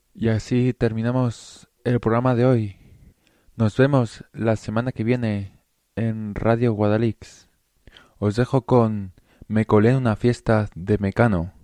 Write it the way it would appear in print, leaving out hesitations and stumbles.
Y así terminamos el programa de hoy. Nos vemos la semana que viene en Radio Guadalix. Os dejo con Me colé en una fiesta de Mecano.